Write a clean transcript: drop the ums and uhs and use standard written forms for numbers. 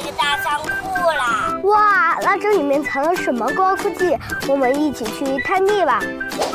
大仓库啦！ 哇，那这里面藏了什么高科技？我们一起去探秘吧。